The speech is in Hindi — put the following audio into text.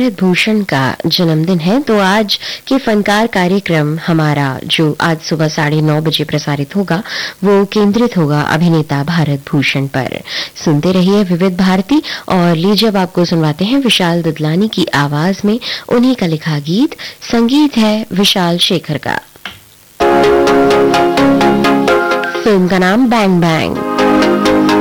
भारत भूषण का जन्मदिन है, तो आज के फनकार कार्यक्रम हमारा जो आज सुबह 9:30 बजे प्रसारित होगा वो केंद्रित होगा अभिनेता भारत भूषण पर। सुनते रहिए विविध भारती और लीजिए अब आपको सुनवाते हैं विशाल ददलानी की आवाज में उन्हीं का लिखा गीत। संगीत है विशाल शेखर का। फिल्म का नाम बैंग बैंग।